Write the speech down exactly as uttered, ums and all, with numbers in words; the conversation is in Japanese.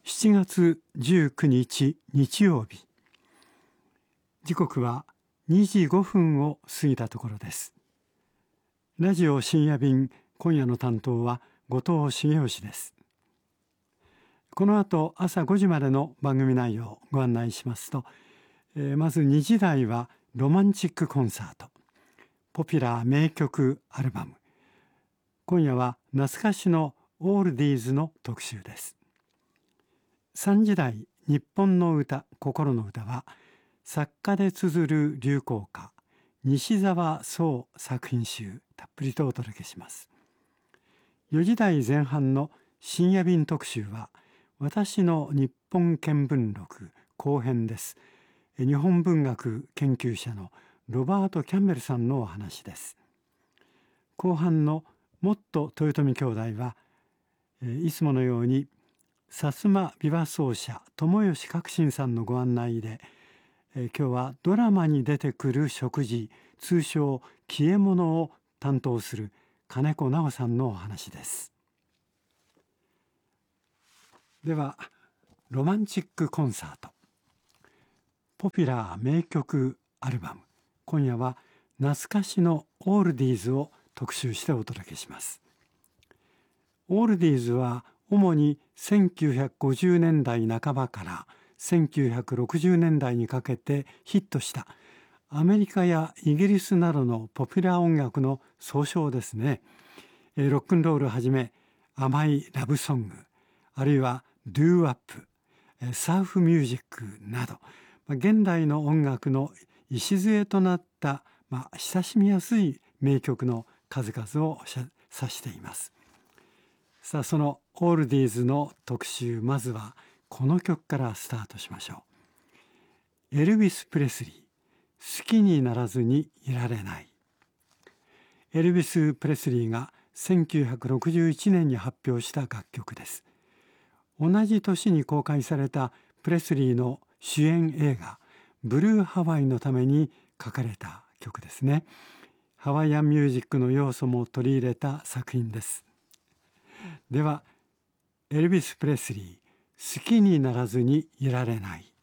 しちがつじゅうくにち日曜日、時刻はにじごふんを過ぎたところです。ラジオ深夜便、今夜の担当は後藤茂義です。この後朝ごじまでの番組内容をご案内しますと、えー、まずにじ台はロマンチックコンサート、ポピュラー名曲アルバム。今夜は懐かしのオールディーズの特集です。さんじ台日本の歌心の歌は作家で綴る流行歌西澤壮作品集たっぷりとお届けします。よじ台前半の深夜便特集は私の日本見聞録後編です。日本文学研究者のロバート・キャンベルさんのお話です。後半のもっと豊臣兄弟はいつものように薩摩琵琶奏者友吉革新さんのご案内で、え今日はドラマに出てくる食事、通称消え物を担当する金子直さんのお話です。ではロマンチックコンサート、ポピュラー名曲アルバム、今夜は懐かしのオールディーズを特集してお届けします。オールディーズは主にせんきゅうひゃくごじゅうねんだいなかばからせんきゅうひゃくろくじゅうねんだいにかけてヒットしたアメリカやイギリスなどのポピュラー音楽の総称ですね。ロックンロールをはじめ甘いラブソング、あるいはドゥーアップ、サーフミュージックなど現代の音楽の礎となった、まあ、親しみやすい名曲の数々を指しています。さあ、そのオールディーズの特集、まずはこの曲からスタートしましょう。エルビス・プレスリー、好きにならずにいられない。エルビス・プレスリーがせんきゅうひゃくろくじゅういちねんに発表した楽曲です。同じ年に公開されたプレスリーの主演映画ブルーハワイのために書かれた曲ですね。ハワイアンミュージックの要素も取り入れた作品です。ではエルビス・プレスリー、好きにならずにいられない。